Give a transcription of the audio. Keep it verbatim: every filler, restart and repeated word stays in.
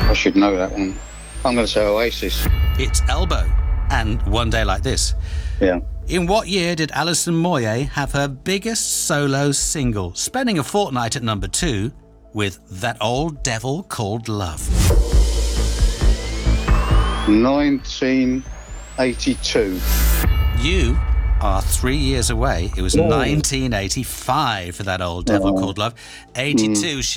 I should know that one. I'm going to say Oasis. It's Elbow and One Day Like This. Yeah. In what year did Alison Moyet have her biggest solo single, spending a fortnight at number two with That Old Devil Called Love? nineteen eighty-two. You are three years away. It was Oh. nineteen eighty-five for That Old Devil Oh. Called Love. eighty-two. Mm. She